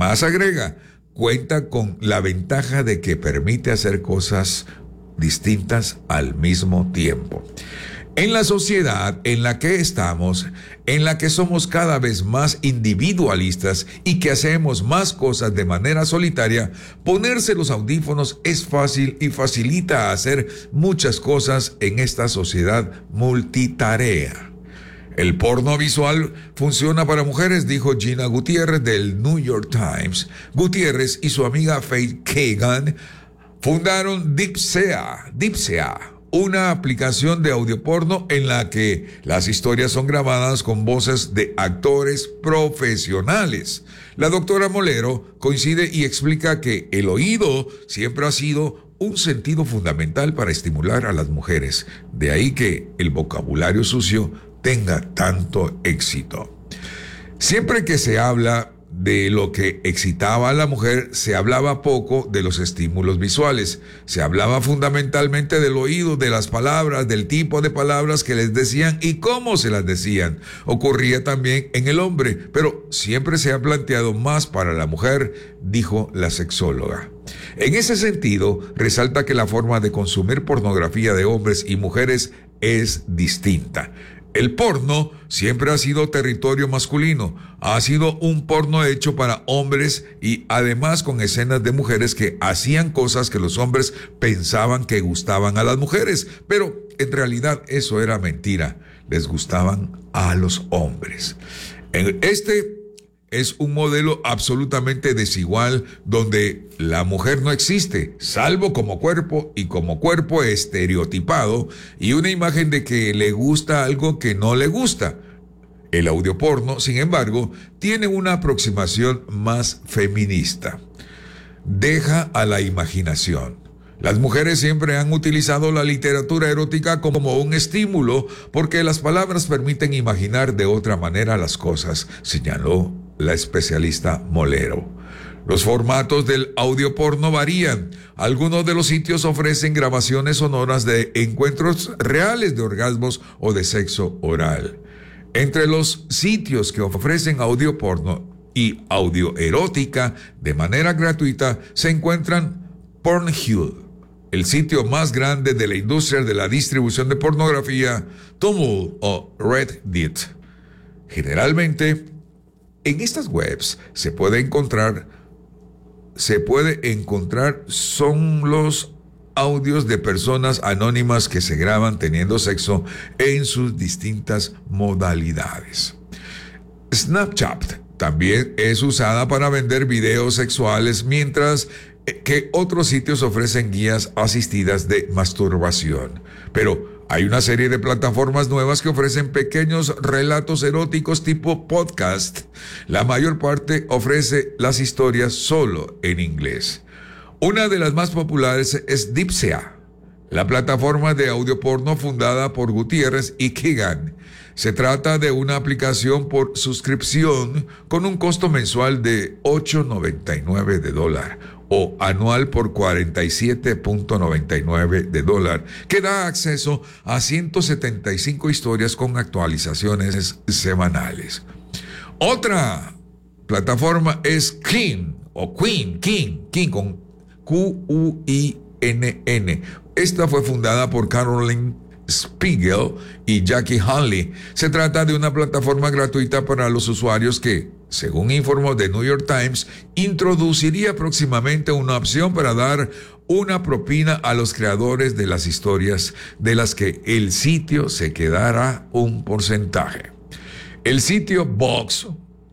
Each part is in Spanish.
Además, agrega, cuenta con la ventaja de que permite hacer cosas distintas al mismo tiempo. En la sociedad en la que estamos, en la que somos cada vez más individualistas y que hacemos más cosas de manera solitaria, ponerse los audífonos es fácil y facilita hacer muchas cosas en esta sociedad multitarea. El porno visual funciona para mujeres, dijo Gina Gutiérrez del New York Times. Gutiérrez y su amiga Faith Kagan fundaron Dipsea, una aplicación de audio porno en la que las historias son grabadas con voces de actores profesionales. La doctora Molero coincide y explica que el oído siempre ha sido un sentido fundamental para estimular a las mujeres. De ahí que el vocabulario sucio tenga tanto éxito. Siempre que se habla de lo que excitaba a la mujer, se hablaba poco de los estímulos visuales. Se hablaba fundamentalmente del oído, de las palabras, del tipo de palabras que les decían y cómo se las decían. Ocurría también en el hombre, pero siempre se ha planteado más para la mujer, dijo la sexóloga. En ese sentido, resalta que la forma de consumir pornografía de hombres y mujeres es distinta. El porno siempre ha sido territorio masculino, ha sido un porno hecho para hombres y además con escenas de mujeres que hacían cosas que los hombres pensaban que gustaban a las mujeres, pero en realidad eso era mentira, les gustaban a los hombres. Este es un modelo absolutamente desigual donde la mujer no existe, salvo como cuerpo y como cuerpo estereotipado y una imagen de que le gusta algo que no le gusta. El audioporno, sin embargo, tiene una aproximación más feminista. Deja a la imaginación. Las mujeres siempre han utilizado la literatura erótica como un estímulo porque las palabras permiten imaginar de otra manera las cosas, señaló la especialista Molero. Los formatos del audioporno varían. Algunos de los sitios ofrecen grabaciones sonoras de encuentros reales de orgasmos o de sexo oral. Entre los sitios que ofrecen audioporno y audioerótica de manera gratuita se encuentran Pornhub, el sitio más grande de la industria de la distribución de pornografía, Tumblr o Reddit. Generalmente, en estas webs se puede encontrar son los audios de personas anónimas que se graban teniendo sexo en sus distintas modalidades. Snapchat también es usada para vender videos sexuales, mientras que otros sitios ofrecen guías asistidas de masturbación. Pero hay una serie de plataformas nuevas que ofrecen pequeños relatos eróticos tipo podcast. La mayor parte ofrece las historias solo en inglés. Una de las más populares es Dipsea, la plataforma de audio porno fundada por Gutiérrez y Kagan. Se trata de una aplicación por suscripción con un costo mensual de $8.99 o anual por $47.99, que da acceso a 175 historias con actualizaciones semanales. Otra plataforma es King con Quinn. Esta fue fundada por Caroline Spiegel y Jackie Hanley. Se trata de una plataforma gratuita para los usuarios que, según informó The New York Times, introduciría próximamente una opción para dar una propina a los creadores de las historias de las que el sitio se quedará un porcentaje. El sitio Vox,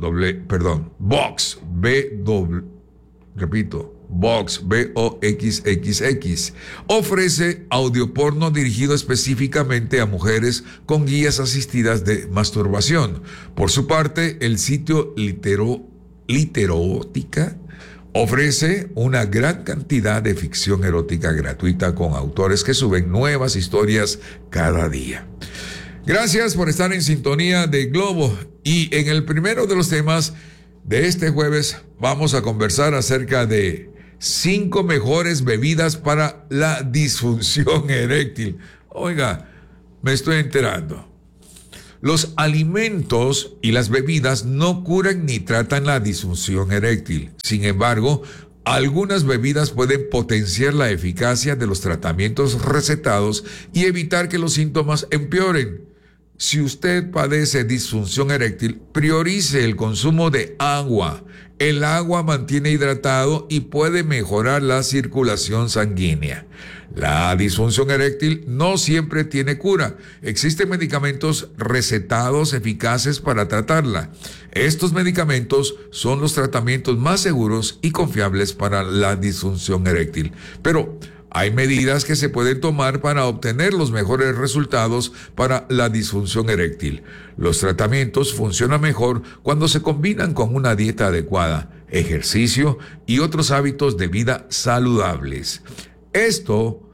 VOXXX, ofrece audioporno dirigido específicamente a mujeres con guías asistidas de masturbación. Por su parte, el sitio Literótica ofrece una gran cantidad de ficción erótica gratuita con autores que suben nuevas historias cada día. Gracias por estar en sintonía de Globo, y en el primero de los temas de este jueves vamos a conversar acerca de 5 mejores bebidas para la disfunción eréctil. Oiga, me estoy enterando. Los alimentos y las bebidas no curan ni tratan la disfunción eréctil. Sin embargo, algunas bebidas pueden potenciar la eficacia de los tratamientos recetados y evitar que los síntomas empeoren. Si usted padece disfunción eréctil, priorice el consumo de agua. El agua mantiene hidratado y puede mejorar la circulación sanguínea. La disfunción eréctil no siempre tiene cura. Existen medicamentos recetados eficaces para tratarla. Estos medicamentos son los tratamientos más seguros y confiables para la disfunción eréctil. Pero hay medidas que se pueden tomar para obtener los mejores resultados para la disfunción eréctil. Los tratamientos funcionan mejor cuando se combinan con una dieta adecuada, ejercicio y otros hábitos de vida saludables. Esto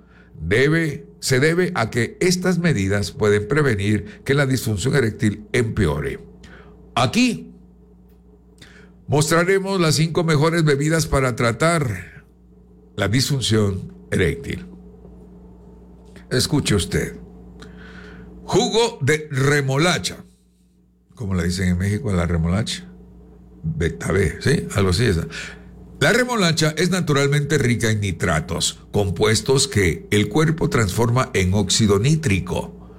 se debe a que estas medidas pueden prevenir que la disfunción eréctil empeore. Aquí mostraremos las 5 mejores bebidas para tratar la disfunción eréctil. Escuche usted. Jugo de remolacha. ¿Cómo le dicen en México a la remolacha? Betabé, ¿sí? Algo así es. La remolacha es naturalmente rica en nitratos, compuestos que el cuerpo transforma en óxido nítrico.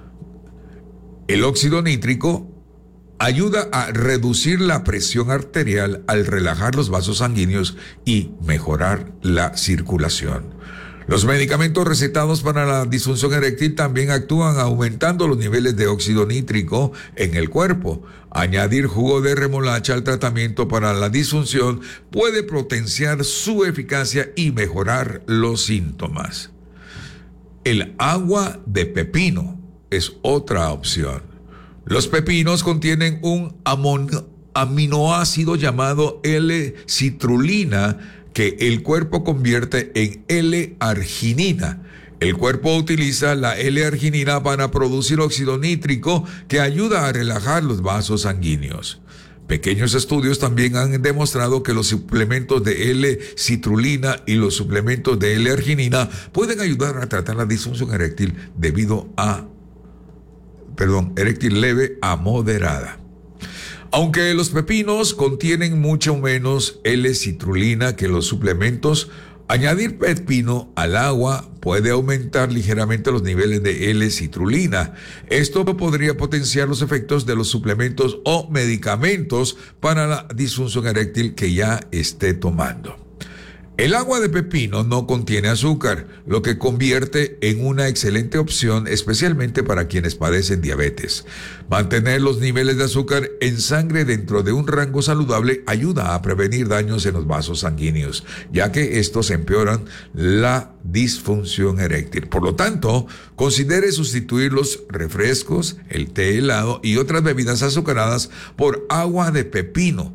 El óxido nítrico ayuda a reducir la presión arterial al relajar los vasos sanguíneos y mejorar la circulación. Los medicamentos recetados para la disfunción eréctil también actúan aumentando los niveles de óxido nítrico en el cuerpo. Añadir jugo de remolacha al tratamiento para la disfunción puede potenciar su eficacia y mejorar los síntomas. El agua de pepino es otra opción. Los pepinos contienen un aminoácido llamado L-citrulina que el cuerpo convierte en L-arginina. El cuerpo utiliza la L-arginina para producir óxido nítrico que ayuda a relajar los vasos sanguíneos. Pequeños estudios también han demostrado que los suplementos de L-citrulina y los suplementos de L-arginina pueden ayudar a tratar la disfunción eréctil eréctil leve a moderada. Aunque los pepinos contienen mucho menos L-citrulina que los suplementos, añadir pepino al agua puede aumentar ligeramente los niveles de L-citrulina. Esto podría potenciar los efectos de los suplementos o medicamentos para la disfunción eréctil que ya esté tomando. El agua de pepino no contiene azúcar, lo que convierte en una excelente opción, especialmente para quienes padecen diabetes. Mantener los niveles de azúcar en sangre dentro de un rango saludable ayuda a prevenir daños en los vasos sanguíneos, ya que estos empeoran la disfunción eréctil. Por lo tanto, considere sustituir los refrescos, el té helado y otras bebidas azucaradas por agua de pepino.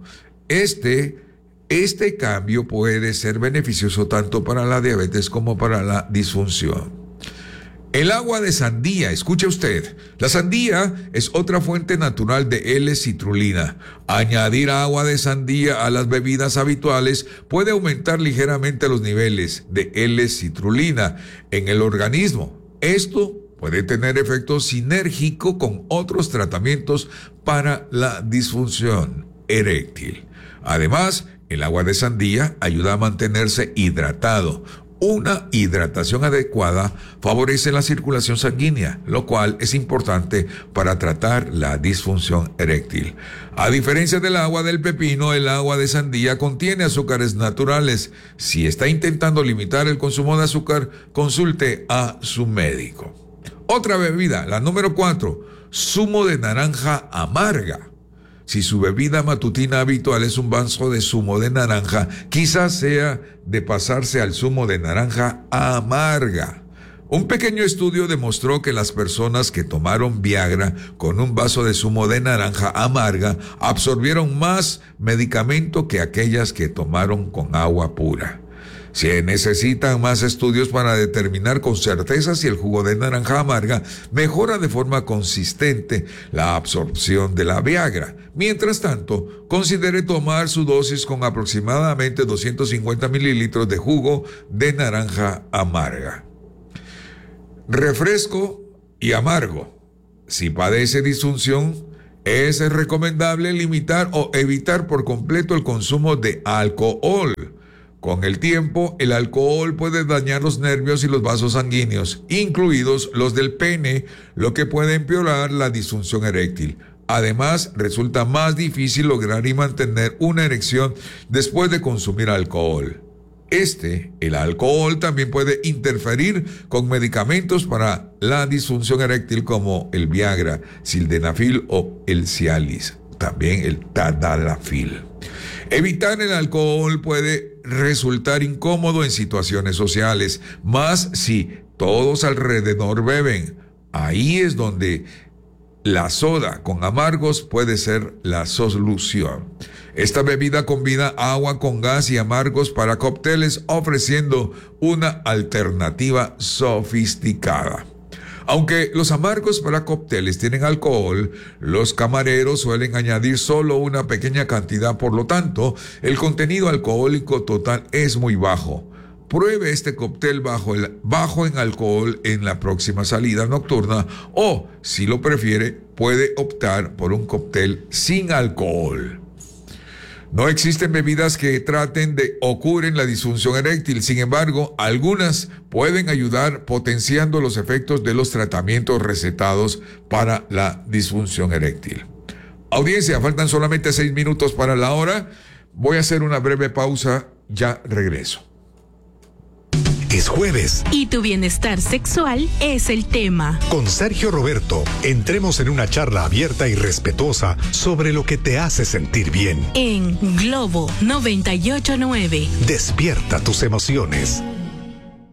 Este cambio puede ser beneficioso tanto para la diabetes como para la disfunción. El agua de sandía, escuche usted, la sandía es otra fuente natural de L-citrulina. Añadir agua de sandía a las bebidas habituales puede aumentar ligeramente los niveles de L-citrulina en el organismo. Esto puede tener efecto sinérgico con otros tratamientos para la disfunción eréctil. Además, el agua de sandía ayuda a mantenerse hidratado. Una hidratación adecuada favorece la circulación sanguínea, lo cual es importante para tratar la disfunción eréctil. A diferencia del agua del pepino, el agua de sandía contiene azúcares naturales. Si está intentando limitar el consumo de azúcar, consulte a su médico. Otra bebida, la número 4, zumo de naranja amarga. Si su bebida matutina habitual es un vaso de zumo de naranja, quizás sea de pasarse al zumo de naranja amarga. Un pequeño estudio demostró que las personas que tomaron Viagra con un vaso de zumo de naranja amarga absorbieron más medicamento que aquellas que tomaron con agua pura. Se necesitan más estudios para determinar con certeza si el jugo de naranja amarga mejora de forma consistente la absorción de la Viagra. Mientras tanto, considere tomar su dosis con aproximadamente 250 mililitros de jugo de naranja amarga. Refresco y amargo. si padece disfunción, es recomendable limitar o evitar por completo el consumo de alcohol. Con el tiempo, el alcohol puede dañar los nervios y los vasos sanguíneos, incluidos los del pene, lo que puede empeorar la disfunción eréctil. Además, resulta más difícil lograr y mantener una erección después de consumir alcohol. El alcohol también puede interferir con medicamentos para la disfunción eréctil como el Viagra, Sildenafil o el Cialis, también el Tadalafil. Evitar el alcohol puede resultar incómodo en situaciones sociales, más si todos alrededor beben. Ahí es donde la soda con amargos puede ser la solución. Esta bebida combina agua con gas y amargos para cócteles, ofreciendo una alternativa sofisticada. Aunque los amargos para cócteles tienen alcohol, los camareros suelen añadir solo una pequeña cantidad, por lo tanto, el contenido alcohólico total es muy bajo. Pruebe este cóctel bajo en alcohol en la próxima salida nocturna o, si lo prefiere, puede optar por un cóctel sin alcohol. No existen bebidas que traten de o curen la disfunción eréctil. Sin embargo, algunas pueden ayudar potenciando los efectos de los tratamientos recetados para la disfunción eréctil. Audiencia, faltan solamente 6 minutos para la hora. Voy a hacer una breve pausa. Ya regreso. Es jueves. Y tu bienestar sexual es el tema. Con Sergio Roberto, entremos en una charla abierta y respetuosa sobre lo que te hace sentir bien. En Globo 98.9. Despierta tus emociones.